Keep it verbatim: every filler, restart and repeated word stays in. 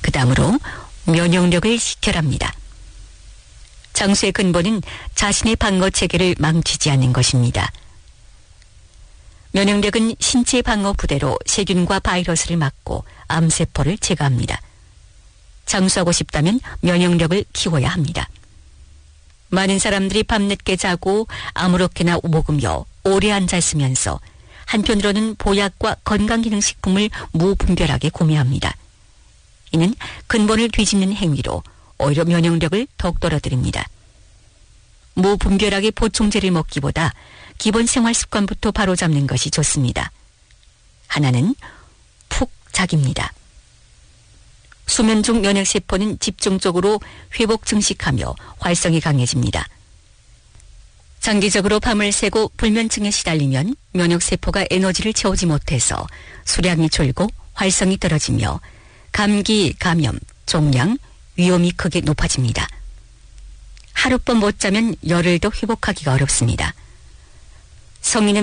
그 다음으로 면역력을 지켜랍니다. 장수의 근본은 자신의 방어 체계를 망치지 않는 것입니다. 면역력은 신체 방어 부대로 세균과 바이러스를 막고 암세포를 제거합니다. 장수하고 싶다면 면역력을 키워야 합니다. 많은 사람들이 밤늦게 자고 아무렇게나 먹으며 오래 앉아있으면서 한편으로는 보약과 건강기능식품을 무분별하게 구매합니다. 이는 근본을 뒤집는 행위로 오히려 면역력을 더욱 떨어뜨립니다. 무분별하게 보충제를 먹기보다 기본 생활습관부터 바로잡는 것이 좋습니다. 하나는 푹 자기입니다. 수면 중 면역세포는 집중적으로 회복 증식하며 활성이 강해집니다. 장기적으로 밤을 새고 불면증에 시달리면 면역세포가 에너지를 채우지 못해서 수량이 줄고 활성이 떨어지며 감기, 감염, 종양, 위험이 크게 높아집니다. 하룻밤 못 자면 열흘도 회복하기가 어렵습니다. 성인은